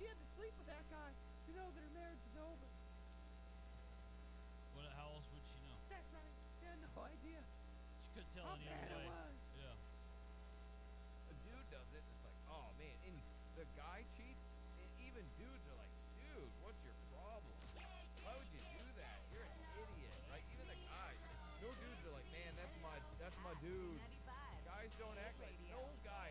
she had to sleep with that guy to know that her marriage is over. How else would she know? That's right. She had no idea. She couldn't tell How any bad other it way. was. Yeah. A dude does it, it's like, oh man, and the guy cheats, and even dudes are like, dude, what's your problem? Why would you do that? You're an idiot, right? Even the guys. No dudes are like, man, that's my dude. Guys don't act like, no guy